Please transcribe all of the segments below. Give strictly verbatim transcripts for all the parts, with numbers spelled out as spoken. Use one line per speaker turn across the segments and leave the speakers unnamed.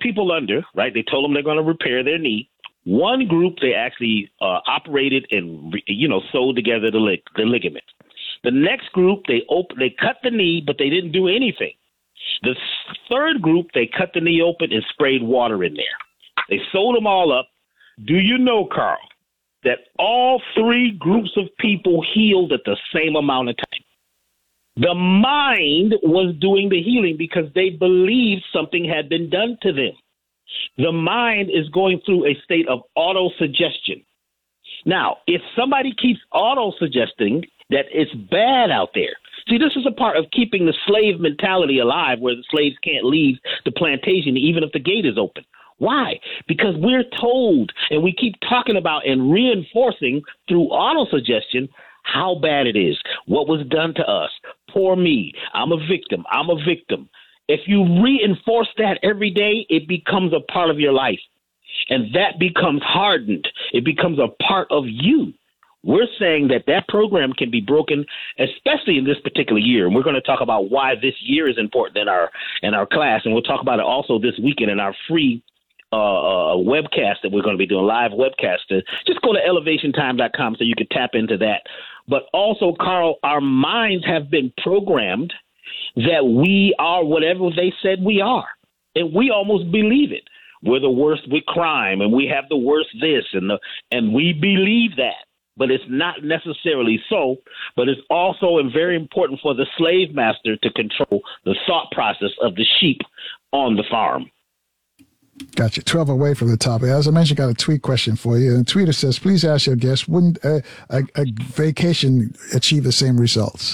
people under, right? They told them they're going to repair their knee. One group, they actually uh, operated and, you know, sewed together the, lig- the ligament. The next group, they op- they cut the knee, but they didn't do anything. The third group, they cut the knee open and sprayed water in there. They sewed them all up. Do you know, Carl, that all three groups of people healed at the same amount of time? The mind was doing the healing because they believed something had been done to them. The mind is going through a state of auto-suggestion. Now, if somebody keeps auto-suggesting that it's bad out there, see, this is a part of keeping the slave mentality alive where the slaves can't leave the plantation even if the gate is open. Why? Because we're told and we keep talking about and reinforcing through auto-suggestion how bad it is, what was done to us. Poor me. I'm a victim. I'm a victim. If you reinforce that every day, it becomes a part of your life. And that becomes hardened. It becomes a part of you. We're saying that that program can be broken, especially in this particular year. And we're going to talk about why this year is important in our in our class. And we'll talk about it also this weekend in our free uh, uh, webcast that we're going to be doing, live webcast. Just go to elevation time dot com so you can tap into that. But also, Carl, our minds have been programmed that we are whatever they said we are. And we almost believe it. We're the worst with crime, and we have the worst this, and the and we believe that. But it's not necessarily so. But it's also very important for the slave master to control the thought process of the sheep on the farm.
Gotcha. twelve away from the topic. As I mentioned, got a tweet question for you. And the tweeter says, please ask your guest, wouldn't a, a, a vacation achieve the same results?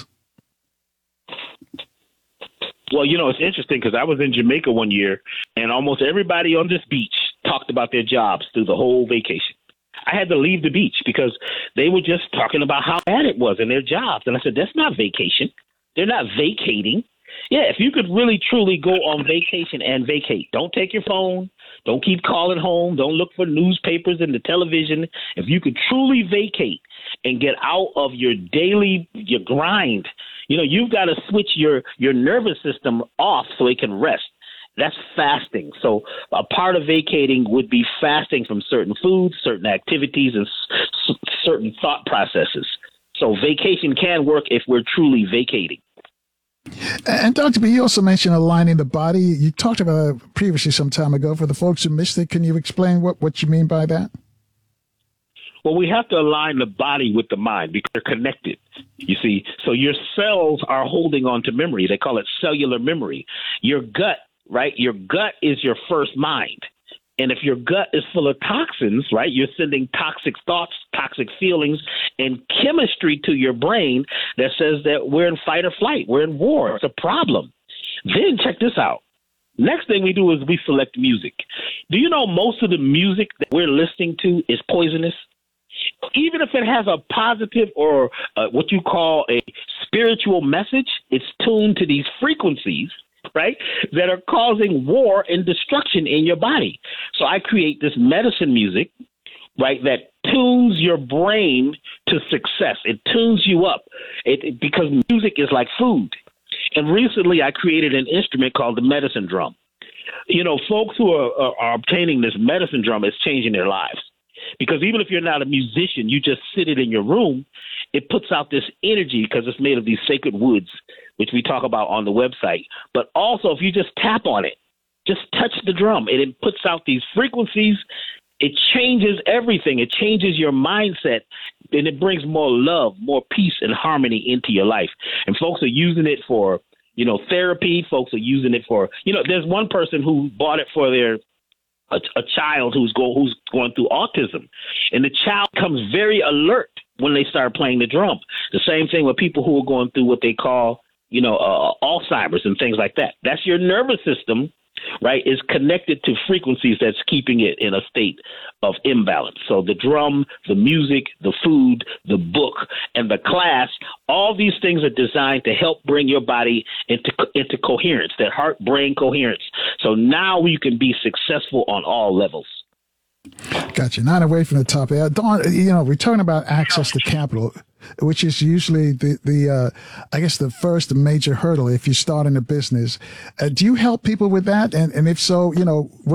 Well, you know, it's interesting because I was in Jamaica one year and almost everybody on this beach talked about their jobs through the whole vacation. I had to leave the beach because they were just talking about how bad it was in their jobs. And I said, that's not vacation. They're not vacating. Yeah, if you could really, truly go on vacation and vacate, don't take your phone. Don't keep calling home. Don't look for newspapers and the television. If you could truly vacate and get out of your daily, your grind, you know, you've got to switch your, your nervous system off so it can rest. That's fasting. So a part of vacating would be fasting from certain foods, certain activities, and s- certain thought processes. So vacation can work if we're truly vacating.
And Doctor B, you also mentioned aligning the body. You talked about it previously some time ago. For the folks who missed it, can you explain what, what you mean by that?
Well, we have to align the body with the mind because they're connected, you see. So your cells are holding on to memory. They call it cellular memory. Your gut, right? Your gut is your first mind. And if your gut is full of toxins, right, you're sending toxic thoughts, toxic feelings, and chemistry to your brain that says that we're in fight or flight. We're in war. It's a problem. Then check this out. Next thing we do is we select music. Do you know most of the music that we're listening to is poisonous? Even if it has a positive or uh, what you call a spiritual message, it's tuned to these frequencies, right, that are causing war and destruction in your body. So I create this medicine music, right, that tunes your brain to success. It tunes you up it, it, because music is like food. And recently I created an instrument called the medicine drum. You know, folks who are, are, are obtaining this medicine drum is changing their lives. Because even if you're not a musician, you just sit it in your room, it puts out this energy because it's made of these sacred woods, which we talk about on the website. But also, if you just tap on it, just touch the drum, and it puts out these frequencies. It changes everything. It changes your mindset, and it brings more love, more peace, and harmony into your life. And folks are using it for, you know, therapy. Folks are using it for, you know, there's one person who bought it for their A, a child who's go who's going through autism, and the child comes very alert when they start playing the drum. The same thing with people who are going through what they call, you know, uh, Alzheimer's and things like that. That's your nervous system, right, is connected to frequencies that's keeping it in a state of imbalance. So the drum, the music, the food, the book, and the class, all these things are designed to help bring your body into into coherence, that heart-brain coherence. So now you can be successful on all levels.
Gotcha. Not away from the topic. Uh, Dawn, you know, we're talking about access to capital, which is usually the, the uh, I guess, the first major hurdle if you're starting a business. Uh, do you help people with that? And, and if so, you know, what